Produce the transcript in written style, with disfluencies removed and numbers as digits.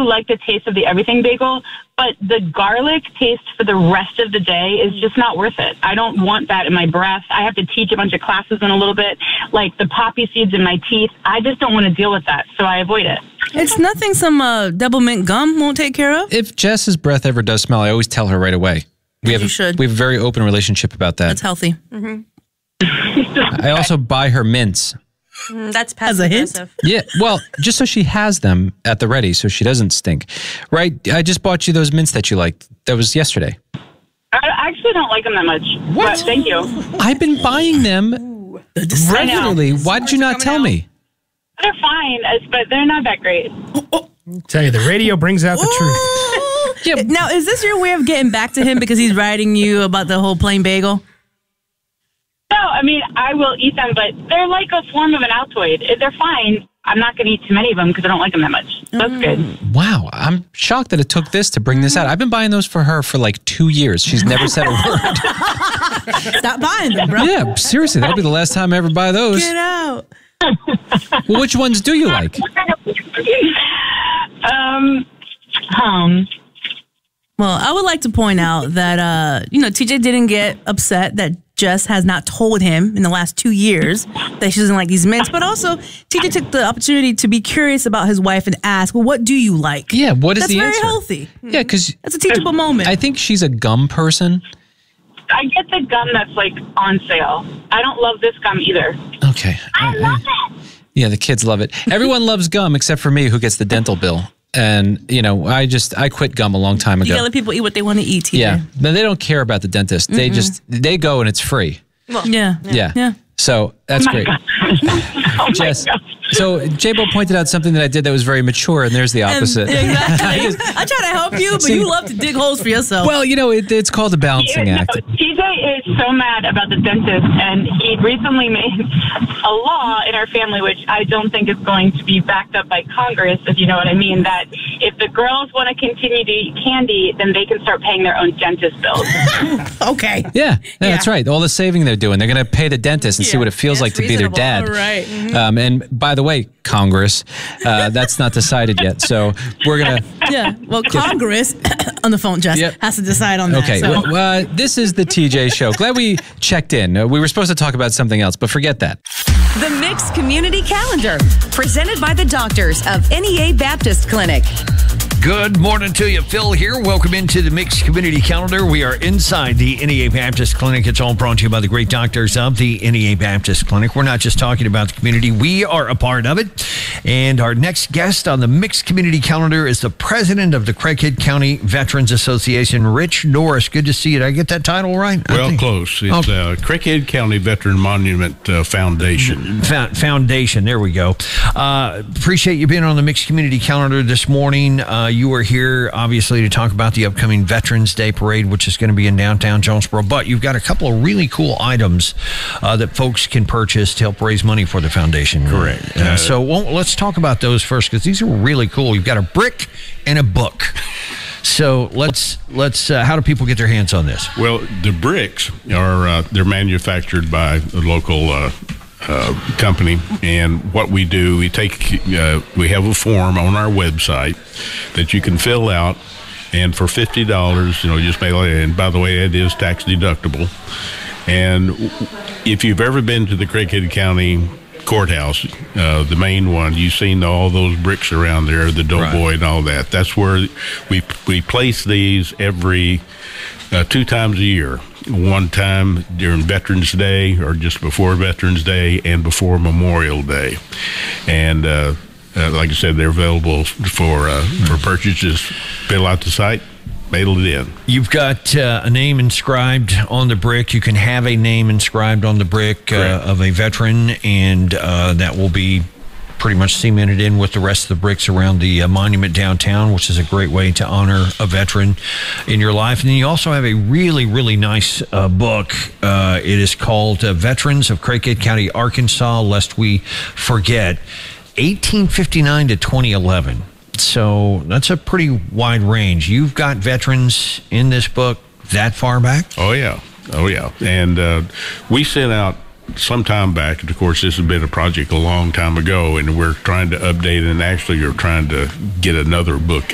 like the taste of the everything bagel, but the garlic taste for the rest of the day is just not worth it. I don't want that in my breath. I have to teach a bunch of classes in a little bit, like the poppy seeds in my teeth. I just don't want to deal with that, so I avoid it. It's nothing some double mint gum won't take care of. If Jess's breath ever does smell, I always tell her right away. We have a very open relationship about that. That's healthy. Mm-hmm. I also buy her mints. That's passive aggressive. Yeah, well, just so she has them at the ready so she doesn't stink. Right? I just bought you those mints that you liked. That was yesterday. I actually don't like them that much. What? But thank you. I've been buying them regularly. Why did you not tell me? They're fine, but they're not that great. I'll tell you, the radio brings out the truth. Yeah. Now, is this your way of getting back to him because he's writing you about the whole plain bagel? No, I mean, I will eat them, but they're like a form of an Altoid. They're fine. I'm not going to eat too many of them because I don't like them that much. That's good. Wow. I'm shocked that it took this to bring this out. I've been buying those for her for like 2 years. She's never said a word. Stop buying them, bro. Yeah, seriously. That'll be the last time I ever buy those. Get out. Well, which ones do you like? Well, I would like to point out that, TJ didn't get upset that Jess has not told him in the last 2 years that she doesn't like these mints. But also, TJ took the opportunity to be curious about his wife and ask, well, what do you like? Yeah, what is the answer? That's very healthy. Yeah, because that's a teachable moment. I think she's a gum person. I get the gum that's like on sale. I don't love this gum either. Okay. I love it. Yeah, the kids love it. Everyone loves gum except for me, who gets the dental bill. And, I quit gum a long time ago. You gotta let people eat what they want to eat, TJ. Yeah. But they don't care about the dentist. They go and it's free. Well, yeah. So that's great. Jess, so J-Bo pointed out something that I did that was very mature, and there's the opposite. Exactly. I try to help you, but you love to dig holes for yourself. Well, it's called a balancing act. TJ is so mad about the dentist, and he recently made a law in our family, which I don't think is going to be backed up by Congress, if you know what I mean, that if the girls want to continue to eat candy, then they can start paying their own dentist bills. Okay. Yeah, that's right. All the saving they're doing, they're going to pay the dentist and see what it feels like to be their dad. Right. And by the way, Congress, that's not decided yet. So we're going to... Yeah, well, Congress, on the phone, Jess, has to decide on that. Okay, well, this is the TJ Show. Glad we checked in. We were supposed to talk about something else, but forget that. The Mixed Community Calendar, presented by the doctors of NEA Baptist Clinic. Good morning to you. Phil here. Welcome into the Mixed Community Calendar. We are inside the NEA Baptist Clinic. It's all brought to you by the great doctors of the NEA Baptist Clinic. We're not just talking about the community. We are a part of it. And our next guest on the Mixed Community Calendar is the president of the Craighead County Veterans Association, Rich Norris. Good to see you. Did I get that title right? Well, close. It's Craighead County Veteran Monument Foundation. Foundation. There we go. Appreciate you being on the Mixed Community Calendar this morning. You are here, obviously, to talk about the upcoming Veterans Day Parade, which is going to be in downtown Jonesboro. But you've got a couple of really cool items that folks can purchase to help raise money for the foundation. Correct. So let's talk about those first, because these are really cool. You've got a brick and a book. So let's. How do people get their hands on this? Well, the bricks are they're manufactured by a local company, and what we do, we have a form on our website that you can fill out, and for $50, just mail it in. By the way, it is tax deductible. And if you've ever been to the Craighead County courthouse, the main one, you've seen all those bricks around there, the doughboy and all that. That's where we place these every 2 times a year. One time during Veterans Day, or just before Veterans Day, and before Memorial Day. And like I said, they're available for purchases. Fill out the site, mail it in. You've got a name inscribed on the brick. You can have a name inscribed on the brick of a veteran, and that will be pretty much cemented in with the rest of the bricks around the monument downtown, which is a great way to honor a veteran in your life. And then you also have a really, really nice book. It is called Veterans of Craighead County, Arkansas, Lest We Forget, 1859 to 2011. So that's a pretty wide range. You've got veterans in this book that far back? Oh, yeah. And we sent out some time back, and of course this has been a project a long time ago, and we're trying to update it, and actually are trying to get another book